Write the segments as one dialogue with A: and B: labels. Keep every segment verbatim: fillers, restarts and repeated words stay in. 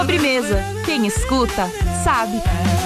A: Sobremesa. Quem escuta, sabe.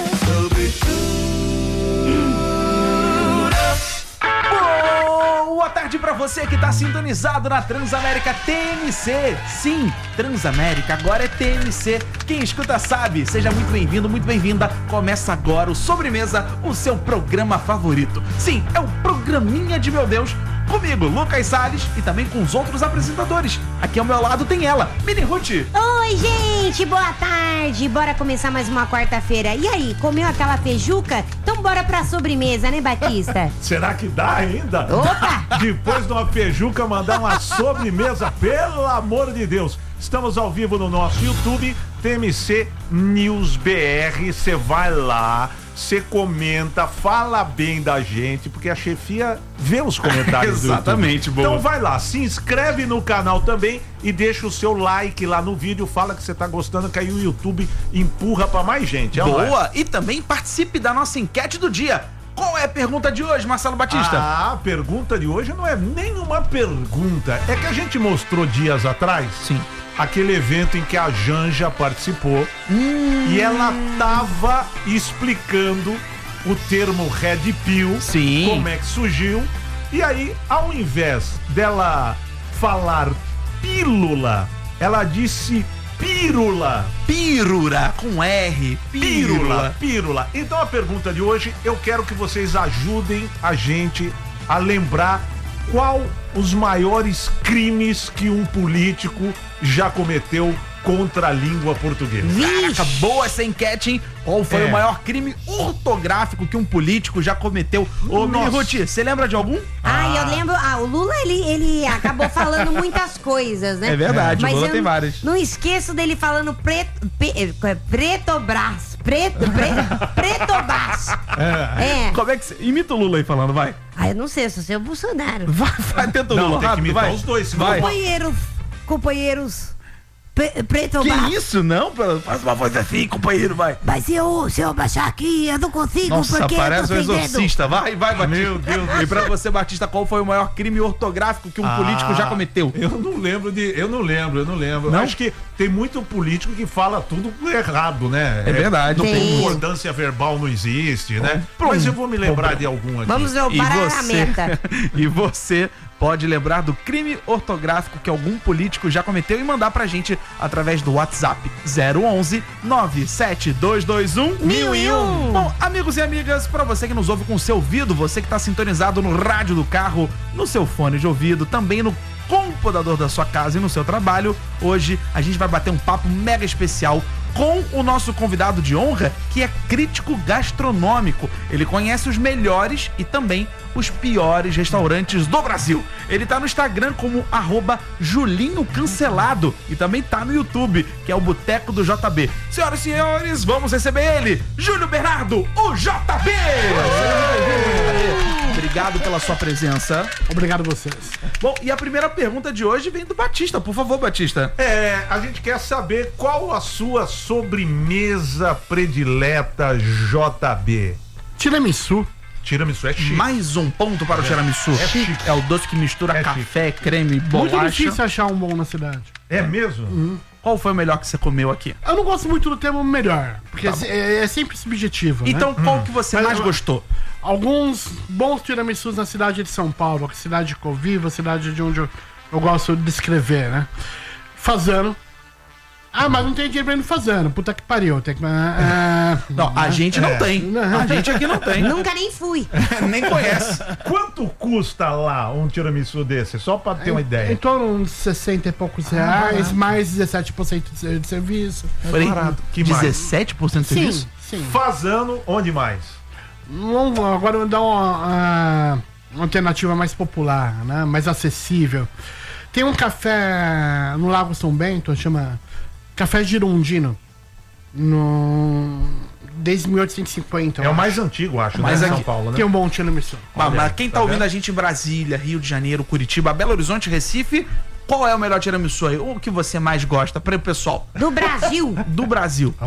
B: Boa tarde pra você que tá sintonizado na Transamérica T M C. Sim, Transamérica agora é T M C. Quem escuta sabe. Seja muito bem-vindo, muito bem-vinda. Começa agora o Sobremesa, o seu programa favorito. Sim, é o programinha de meu Deus. Comigo, Lucas Salles, e também com os outros apresentadores. Aqui ao meu lado tem ela, Mini Ruth.
C: Oi, gente, boa tarde. Bora começar mais uma quarta-feira. E aí, comeu aquela feijuca? Então bora pra sobremesa, né, Batista?
D: Será que dá ainda?
C: Opa!
D: Depois de uma feijuca, mandar uma sobremesa, pelo amor de Deus. Estamos ao vivo no nosso YouTube, T M C News B R. Você vai lá, você comenta, fala bem da gente, porque a chefia vê os comentários do
B: Exatamente,
D: YouTube.
B: boa.
D: Então vai lá, se inscreve no canal também e deixa o seu like lá no vídeo, fala que você tá gostando, que aí o YouTube empurra pra mais gente. É
B: Boa! E também participe da nossa enquete do dia. Qual é a pergunta de hoje, Marcelo Batista?
D: Ah, a pergunta de hoje não é nenhuma pergunta. É que a gente mostrou dias atrás.
B: Sim.
D: Aquele evento em que a Janja participou hum. e ela tava explicando o termo Red Pill,
B: Sim.
D: como é que surgiu. E aí, ao invés dela falar pílula, ela disse pírula.
B: Pírula, com R.
D: Pírula, pírula. Então a pergunta de hoje, eu quero que vocês ajudem a gente a lembrar qual os maiores crimes que um político já cometeu contra a língua portuguesa.
B: Caraca, boa essa enquete, hein? Qual foi
D: É.
B: o maior crime ortográfico que um político já cometeu? Ô, Mini Ruth, você lembra de algum?
C: Ah, eu lembro. Ah, o Lula, ele, ele acabou falando muitas coisas, né?
B: É verdade,
C: Mas
B: o Lula
C: eu
B: tem várias.
C: Não esqueço dele falando preto, pe, pretobras. Preto, pre, pretobras. É.
B: Como é que você... Imita o Lula aí falando, vai.
C: Ah, eu não sei, sou seu Bolsonaro.
B: Vai, vai, tenta o
D: Não,
B: Lula,
D: tem que
B: rápido,
D: imitar
B: vai.
D: os dois, senão
B: vai.
D: eu
C: Companheiros, companheiros, pre,
B: Que
C: pretobras.
B: isso, não? Faz uma voz assim, companheiro, vai.
C: Mas se eu, se eu baixar aqui, eu não consigo,
B: Nossa,
C: porque
B: parece um
C: eu tô sem dedo.
B: exorcista. Vai, vai, Batista.
D: Meu Deus do
B: E pra você, Batista, qual foi o maior crime ortográfico que um
D: Ah,
B: político já cometeu?
D: Eu não lembro de. Eu não lembro, eu não lembro.
B: Não?
D: Acho que tem muito político que fala tudo errado, né?
B: É verdade.
D: Não tem
C: Tem.
D: concordância verbal, não existe, né?
B: Pronto.
D: Mas eu vou me lembrar de algum aqui.
C: Vamos ver
B: E
C: para a
B: você,
C: meta.
B: e você pode lembrar do crime ortográfico que algum político já cometeu e mandar pra gente através do WhatsApp zero onze nove sete dois dois um mil e um. Bom, amigos e amigas, pra você que nos ouve com o seu ouvido, você que tá sintonizado no rádio do carro, no seu fone de ouvido, também no computador da sua casa e no seu trabalho, hoje a gente vai bater um papo mega especial com o nosso convidado de honra, que é crítico gastronômico. Ele conhece os melhores e também os piores restaurantes do Brasil. Ele tá no Instagram como arroba Julinho Cancelado e também tá no YouTube, que é o Boteco do J B. Senhoras e senhores, vamos receber ele, Júlio Bernardo, o J B! Obrigado pela sua presença.
E: Obrigado a vocês.
B: Bom, e a primeira pergunta de hoje vem do Batista. Por favor, Batista.
D: É, a gente quer saber qual a sua sobremesa predileta, J B.
E: Tiramisu.
D: Tiramisu é chique.
B: Mais um ponto para o tiramisu.
D: É chique.
B: É o doce que mistura
D: É
B: café, creme,
E: Muito
B: bolacha.
E: difícil achar um bom na cidade.
D: É mesmo?
B: Qual foi o melhor que você comeu aqui?
E: Eu não gosto muito do termo melhor, porque é, é sempre subjetivo, né?
B: Então, qual que você
E: Mas
B: mais
E: eu-
B: gostou?
E: Alguns bons tiramisus na cidade de São Paulo, a cidade de Coviva, a cidade de onde eu, eu gosto de descrever, né? Fazano. Ah, mas não tem dinheiro pra ir no Fazano. Puta que pariu. Tem que... ah,
B: Não, a gente não
D: É.
B: tem. A gente aqui não tem.
C: Nunca nem fui.
B: Nem conhece.
D: Quanto custa lá um tiramisu desse? Só pra ter uma
E: Em
D: ideia.
E: torno de sessenta e poucos reais, mais dezessete por cento de de serviço.
B: Falei,
D: barato. Que mais?
B: dezessete por cento de
E: Sim,
B: serviço?
E: sim.
D: Fazano, onde mais?
E: Vamos, agora eu vou dar uma, uma- uma alternativa mais popular, né? Mais acessível. Tem um café no Lago São Bento, chama Café Girondino. No... Desde mil oitocentos e cinquenta.
D: É
E: eu
D: o
E: acho.
D: mais antigo, acho,
B: Mais
D: né? Em
B: aqui.
D: São Paulo, né?
E: Tem um bom tiramisu.
B: Mas,
D: Olha
B: mas
D: aí,
B: quem tá,
D: tá
B: ouvindo
D: vendo?
B: a gente em Brasília, Rio de Janeiro, Curitiba, Belo Horizonte, Recife, qual é o melhor tiramisu aí? O que você mais gosta para o pessoal
C: Do Brasil.
B: do Brasil?